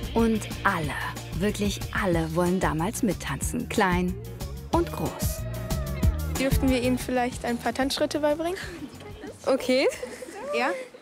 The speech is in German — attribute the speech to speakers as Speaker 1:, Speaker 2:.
Speaker 1: Und alle, wirklich alle wollen damals mittanzen, klein und groß.
Speaker 2: Dürften wir Ihnen vielleicht ein paar Tanzschritte beibringen?
Speaker 3: Okay.
Speaker 2: Ja?